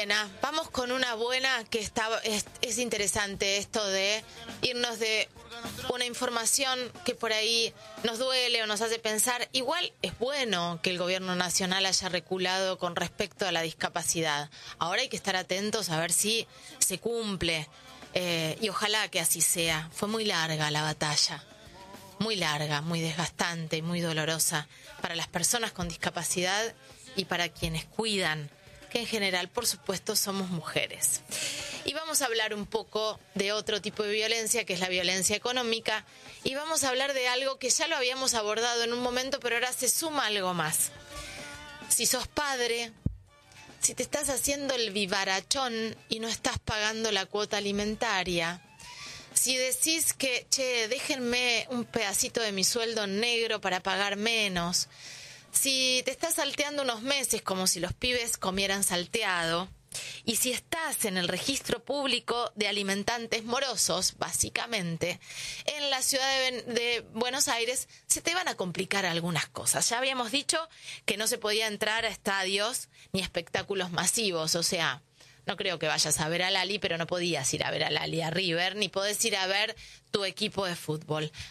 buena, vamos con una buena que es interesante esto de irnos de una información que por ahí nos duele o nos hace pensar. Igual es bueno que el gobierno nacional haya reculado con respecto a la discapacidad. Ahora hay que estar atentos a ver si se cumple y ojalá que así sea. Fue muy larga la batalla, muy larga, muy desgastante, muy dolorosa para las personas con discapacidad y para quienes cuidan, que en general, por supuesto, somos mujeres. Y vamos a hablar un poco de otro tipo de violencia, que es la violencia económica, y vamos a hablar de algo que ya lo habíamos abordado en un momento, pero ahora se suma algo más. Si sos padre, si te estás haciendo el vivarachón y no estás pagando la cuota alimentaria, si decís que, déjenme un pedacito de mi sueldo en negro para pagar menos, si te estás salteando unos meses como si los pibes comieran salteado, y si estás en el registro público de alimentantes morosos, básicamente, en la ciudad de Buenos Aires se te van a complicar algunas cosas. Ya habíamos dicho que no se podía entrar a estadios ni espectáculos masivos, o sea, no creo que vayas a ver a Lali, pero no podías ir a ver a Lali a River, ni podés ir a ver tu equipo de fútbol.